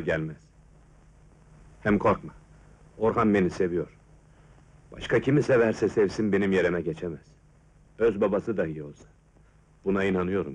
gelmez. Hem korkma, Orhan beni seviyor. Başka kimi severse sevsin benim yerime geçemez. Öz babası dahi olsa. Buna inanıyorum.